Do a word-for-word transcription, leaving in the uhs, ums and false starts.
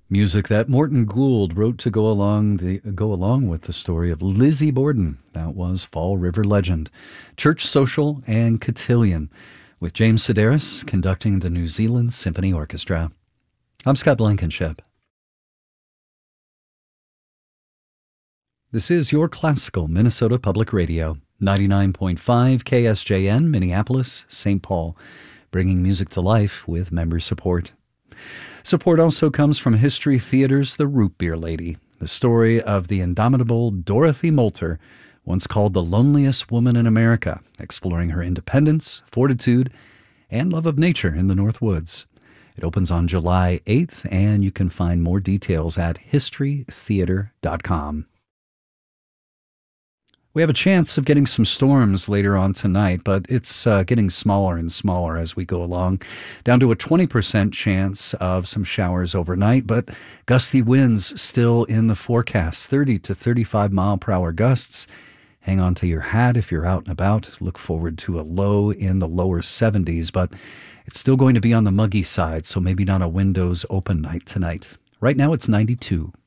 Music that Morton Gould wrote to go along the go along with the story of Lizzie Borden. That was Fall River Legend, Church Social, and Cotillion, with James Sedaris conducting the New Zealand Symphony Orchestra. I'm Scott Blankenship. This is your classical Minnesota Public Radio, ninety-nine point five K S J N, Minneapolis, Saint Paul, bringing music to life with member support. Support also comes from History Theater's The Root Beer Lady, the story of the indomitable Dorothy Moulter, once called the loneliest woman in America, exploring her independence, fortitude, and love of nature in the North Woods. It opens on July eighth, and you can find more details at history theater dot com. We have a chance of getting some storms later on tonight, but it's uh, getting smaller and smaller as we go along, down to a twenty percent chance of some showers overnight, but gusty winds still in the forecast, thirty to thirty-five mile per hour gusts. Hang on to your hat if you're out and about. Look forward to a low in the lower seventies, but it's still going to be on the muggy side, so maybe not a windows open night tonight. Right now it's ninety-two.